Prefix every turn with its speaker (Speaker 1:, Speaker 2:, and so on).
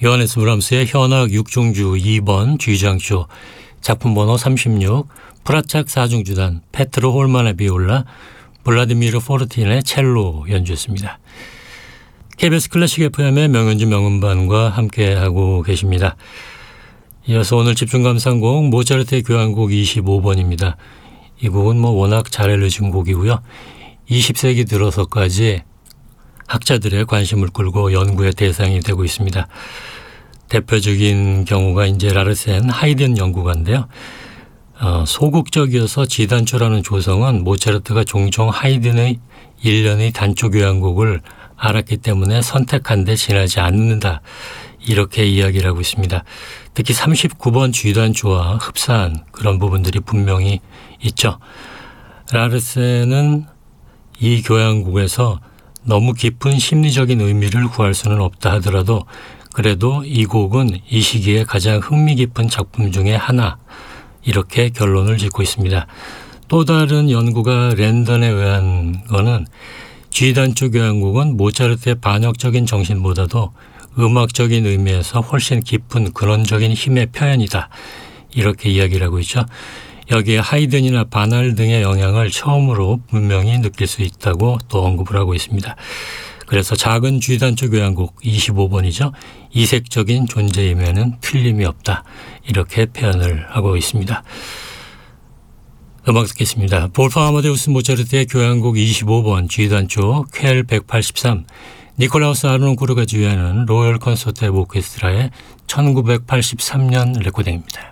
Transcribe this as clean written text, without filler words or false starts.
Speaker 1: 요하네스 브람스의 현악 6중주 2번 G장조, 작품 번호 36, 프라착 4중주단, 페트로 홀만의 비올라, 블라디미르 포르틴의 첼로 연주였습니다. KBS 클래식 FM의 명연주 명음반과 함께하고 계십니다. 이어서 오늘 집중 감상곡 모차르트의 교향곡 25번입니다. 이 곡은 워낙 잘 알려진 곡이고요. 20세기 들어서까지 학자들의 관심을 끌고 연구의 대상이 되고 있습니다. 대표적인 경우가 이제 라르센, 하이든 연구가인데요. 소극적이어서 지단초라는 조성은 모차르트가 종종 하이든의 일련의 단초 교향곡을 알았기 때문에 선택한 데 지나지 않는다. 이렇게 이야기를 하고 있습니다. 특히 39번 G단초와 흡사한 그런 부분들이 분명히 있죠. 라르센은 이 교향곡에서 너무 깊은 심리적인 의미를 구할 수는 없다 하더라도 그래도 이 곡은 이 시기에 가장 흥미 깊은 작품 중에 하나, 이렇게 결론을 짓고 있습니다. 또 다른 연구가 랜던에 의한 거는 G단초 교향곡은 모차르트의 반역적인 정신보다도 음악적인 의미에서 훨씬 깊은 근원적인 힘의 표현이다. 이렇게 이야기를 하고 있죠. 여기에 하이든이나 바날 등의 영향을 처음으로 분명히 느낄 수 있다고 또 언급을 하고 있습니다. 그래서 작은 G단초 교향곡 25번이죠. 이색적인 존재임에는 틀림이 없다. 이렇게 표현을 하고 있습니다. 음악 듣겠습니다. 볼프강 아마데우스 모차르트의 교향곡 25번 G단초 퀘 183, 니콜라우스 아르논코르가 지휘하는 로열 콘서트 오케스트라의 1983년 레코딩입니다.